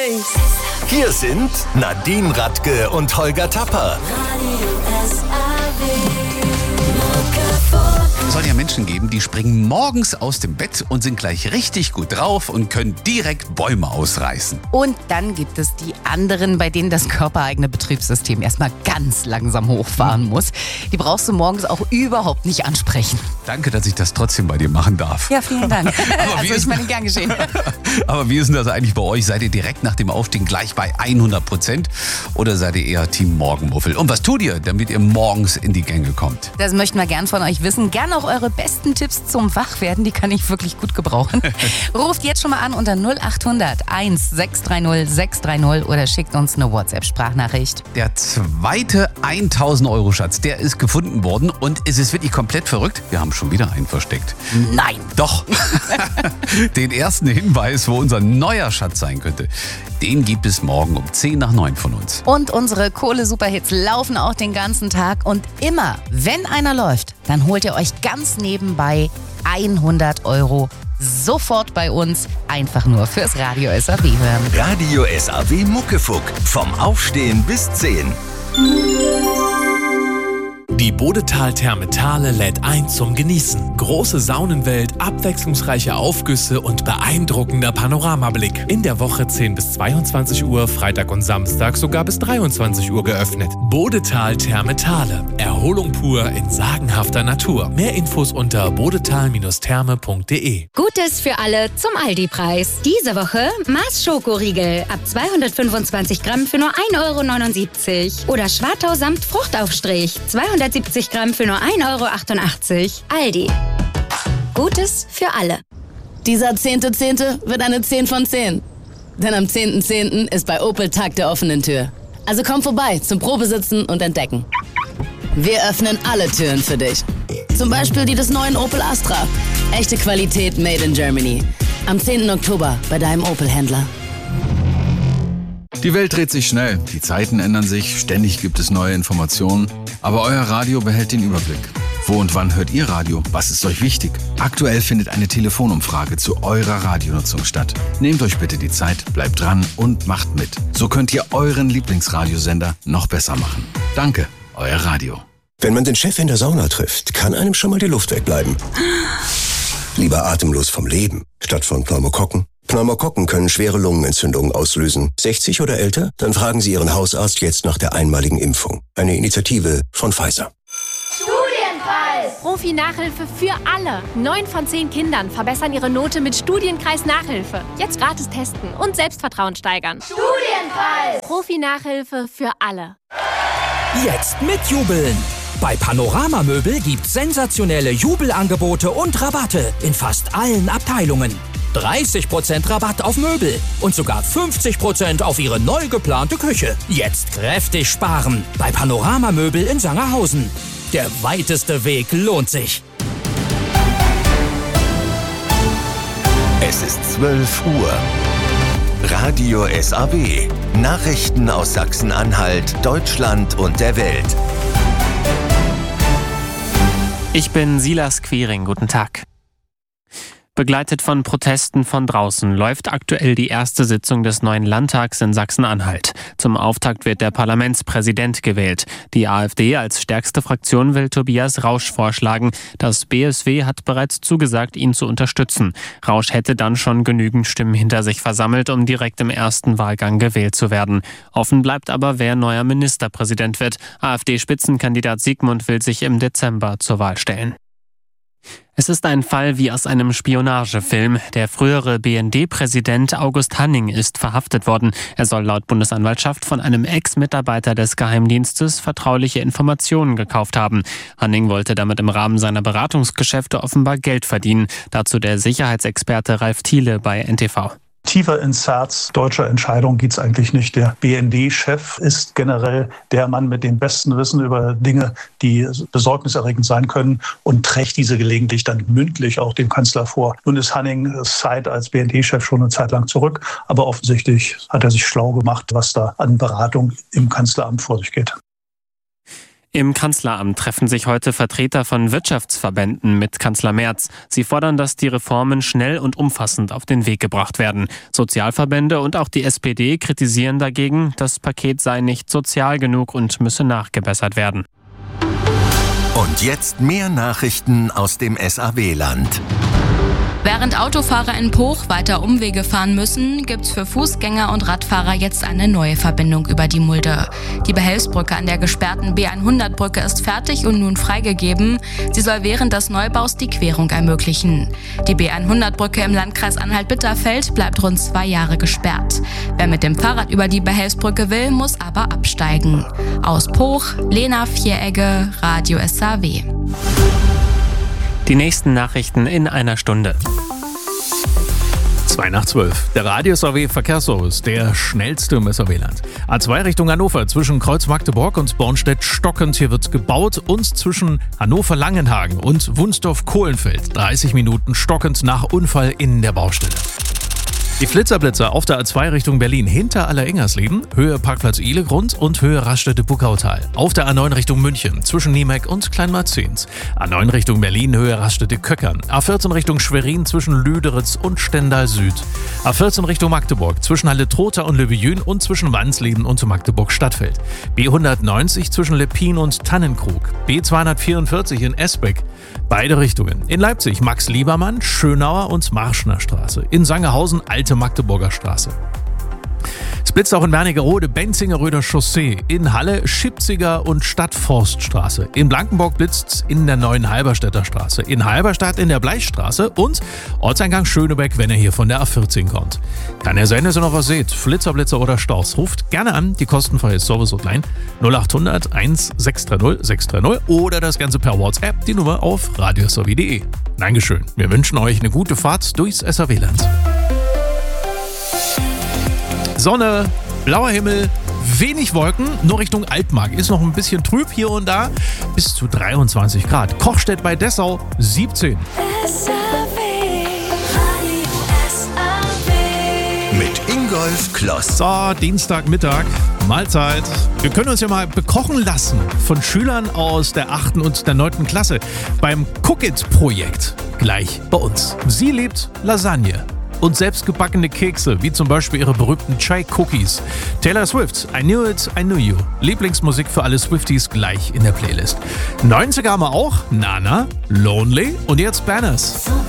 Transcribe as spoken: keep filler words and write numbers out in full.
ich's. Hier sind Nadine Radke und Holger Tapper. Es soll ja Menschen geben, die springen morgens aus dem Bett und sind gleich richtig gut drauf und können direkt Bäume ausreißen. Und dann gibt es die anderen, bei denen das körpereigene Betriebssystem erstmal ganz langsam hochfahren muss. Die brauchst du morgens auch überhaupt nicht ansprechen. Danke, dass ich das trotzdem bei dir machen darf. Ja, vielen Dank. Aber also ich meine, gern geschehen. Aber wie ist denn das eigentlich bei euch? Seid ihr direkt nach dem Aufstehen gleich bei hundert Prozent oder seid ihr eher Team Morgenmuffel? Und was tut ihr, damit ihr morgens in die Gänge kommt? Das möchten wir gern von euch wissen. Gern auch eure besten Tipps zum Wachwerden, die kann ich wirklich gut gebrauchen. Ruft jetzt schon mal an unter null acht hundert eins sechs drei null sechs drei null oder schickt uns eine WhatsApp-Sprachnachricht. Der zweite tausend Euro Schatz, der ist gefunden worden und es ist wirklich komplett verrückt. Wir haben schon wieder einen versteckt. Nein. Doch. Den ersten Hinweis, wo unser neuer Schatz sein könnte, den gibt es morgen um zehn nach neun von uns. Und unsere Kohle-Superhits laufen auch den ganzen Tag. Und immer, wenn einer läuft, dann holt ihr euch ganz nebenbei hundert Euro sofort bei uns. Einfach nur fürs Radio S A W hören. Radio S A W Muckefuck. Vom Aufstehen bis zehn. Die Bodetal-Therme Thale lädt ein zum Genießen. Große Saunenwelt, abwechslungsreiche Aufgüsse und beeindruckender Panoramablick. In der Woche zehn bis zweiundzwanzig Uhr, Freitag und Samstag sogar bis dreiundzwanzig Uhr geöffnet. Bodetal-Therme Thale. Erholung pur in sagenhafter Natur. Mehr Infos unter bodetal Therme punkt de. Gutes für alle zum Aldi-Preis. Diese Woche Mars Schokoriegel ab zweihundertfünfundzwanzig Gramm für nur ein Euro neunundsiebzig. Oder Schwartau samt Fruchtaufstrich zweihundertsiebzig Gramm für nur ein Euro achtundachtzig. Aldi. Gutes für alle. Dieser zehnte Zehnte wird eine zehn von zehn. Denn am zehnten Zehnten ist bei Opel Tag der offenen Tür. Also komm vorbei zum Probesitzen und Entdecken. Wir öffnen alle Türen für dich. Zum Beispiel die des neuen Opel Astra. Echte Qualität made in Germany. Am zehnten Oktober bei deinem Opel-Händler. Die Welt dreht sich schnell, die Zeiten ändern sich, ständig gibt es neue Informationen. Aber euer Radio behält den Überblick. Wo und wann hört ihr Radio? Was ist euch wichtig? Aktuell findet eine Telefonumfrage zu eurer Radionutzung statt. Nehmt euch bitte die Zeit, bleibt dran und macht mit. So könnt ihr euren Lieblingsradiosender noch besser machen. Danke, euer Radio. Wenn man den Chef in der Sauna trifft, kann einem schon mal die Luft wegbleiben. Lieber atemlos vom Leben, statt von Pneumokokken. Pneumokokken können schwere Lungenentzündungen auslösen. sechzig oder älter? Dann fragen Sie Ihren Hausarzt jetzt nach der einmaligen Impfung. Eine Initiative von Pfizer. Studienpreis! Profi-Nachhilfe für alle. Neun von zehn Kindern verbessern ihre Note mit Studienkreis-Nachhilfe. Jetzt gratis testen und Selbstvertrauen steigern. Studienpreis! Profi-Nachhilfe für alle. Jetzt mitjubeln! Bei Panorama Möbel gibt's sensationelle Jubelangebote und Rabatte in fast allen Abteilungen. dreißig Prozent Rabatt auf Möbel und sogar fünfzig Prozent auf Ihre neu geplante Küche. Jetzt kräftig sparen bei Panorama Möbel in Sangerhausen. Der weiteste Weg lohnt sich. Es ist zwölf Uhr. Radio S A W. Nachrichten aus Sachsen-Anhalt, Deutschland und der Welt. Ich bin Silas Quiring. Guten Tag. Begleitet von Protesten von draußen läuft aktuell die erste Sitzung des neuen Landtags in Sachsen-Anhalt. Zum Auftakt wird der Parlamentspräsident gewählt. Die AfD als stärkste Fraktion will Tobias Rausch vorschlagen. Das B S W hat bereits zugesagt, ihn zu unterstützen. Rausch hätte dann schon genügend Stimmen hinter sich versammelt, um direkt im ersten Wahlgang gewählt zu werden. Offen bleibt aber, wer neuer Ministerpräsident wird. AfD-Spitzenkandidat Sigmund will sich im Dezember zur Wahl stellen. Es ist ein Fall wie aus einem Spionagefilm. Der frühere B N D-Präsident August Hanning ist verhaftet worden. Er soll laut Bundesanwaltschaft von einem Ex-Mitarbeiter des Geheimdienstes vertrauliche Informationen gekauft haben. Hanning wollte damit im Rahmen seiner Beratungsgeschäfte offenbar Geld verdienen. Dazu der Sicherheitsexperte Ralf Thiele bei N T V. Tiefer ins Herz deutscher Entscheidungen geht's eigentlich nicht. Der B N D-Chef ist generell der Mann mit dem besten Wissen über Dinge, die besorgniserregend sein können und trägt diese gelegentlich dann mündlich auch dem Kanzler vor. Nun ist Hannings Zeit als B N D-Chef schon eine Zeit lang zurück, aber offensichtlich hat er sich schlau gemacht, was da an Beratung im Kanzleramt vor sich geht. Im Kanzleramt treffen sich heute Vertreter von Wirtschaftsverbänden mit Kanzler Merz. Sie fordern, dass die Reformen schnell und umfassend auf den Weg gebracht werden. Sozialverbände und auch die S P D kritisieren dagegen, das Paket sei nicht sozial genug und müsse nachgebessert werden. Und jetzt mehr Nachrichten aus dem S A W-Land. Während Autofahrer in Poch weiter Umwege fahren müssen, gibt's für Fußgänger und Radfahrer jetzt eine neue Verbindung über die Mulde. Die Behelfsbrücke an der gesperrten B hundert Brücke ist fertig und nun freigegeben. Sie soll während des Neubaus die Querung ermöglichen. Die B hundert Brücke im Landkreis Anhalt-Bitterfeld bleibt rund zwei Jahre gesperrt. Wer mit dem Fahrrad über die Behelfsbrücke will, muss aber absteigen. Aus Poch, Lena Vieregge, Radio S A W. Die nächsten Nachrichten in einer Stunde. zwei nach zwölf. Der Radio S A W Verkehrsservice, der schnellste im S A W-Land. A zwei Richtung Hannover zwischen Kreuz-Magdeburg und Bornstedt-Stockend. Hier wird gebaut. Und zwischen Hannover-Langenhagen und Wunsdorf-Kohlenfeld. dreißig Minuten stockend nach Unfall in der Baustelle. Die Flitzerblitzer auf der A zwei Richtung Berlin hinter Aller-Ingersleben, Höhe Parkplatz Ihlegrund und Höhe Raststätte-Buckautal. Auf der A neun Richtung München zwischen Niemeck und Kleinmarzens. A neun Richtung Berlin, Höhe Raststätte-Köckern. A vierzehn Richtung Schwerin zwischen Lüderitz und Stendal Süd. A vierzehn Richtung Magdeburg zwischen Halle-Trotha und Löbejün und zwischen Wansleben und Magdeburg-Stadtfeld. B hundertneunzig zwischen Leppin und Tannenkrug. B zweihundertvierundvierzig in Esbeck. Beide Richtungen. In Leipzig Max-Liebermann, Schönauer und Marschner Straße. In Sangerhausen Alte Magdeburger Straße. Es blitzt auch in Wernigerode, Benzingeröder Chaussee. In Halle Schipziger und Stadtforststraße. In Blankenburg blitzt's in der neuen Halberstädter Straße. In Halberstadt in der Bleichstraße und Ortseingang Schönebeck, wenn ihr hier von der A vierzehn kommt. Kann ja sein, dass ihr noch was seht. Flitzer, Blitzer oder Staus. Ruft gerne an, die kostenfreie Service-Hotline null acht hundert eins sechs drei null sechs drei null oder das Ganze per WhatsApp, die Nummer auf radio s a w punkt d e. Dankeschön. Wir wünschen euch eine gute Fahrt durchs S A W-Land. Sonne, blauer Himmel, wenig Wolken, nur Richtung Altmark. Ist noch ein bisschen trüb hier und da, bis zu dreiundzwanzig Grad. Kochstedt bei Dessau siebzehn. S A W, Radio S A W. Mit Ingolf Kloss. So, Dienstagmittag, Mahlzeit. Wir können uns ja mal bekochen lassen von Schülern aus der achten und der neunten Klasse beim Cook-It-Projekt. Gleich bei uns. Sie liebt Lasagne und selbstgebackene Kekse, wie zum Beispiel ihre berühmten Chai-Cookies. Taylor Swift, I Knew It, I Knew You. Lieblingsmusik für alle Swifties gleich in der Playlist. neunziger haben wir auch, Nana, Lonely und jetzt Banners. So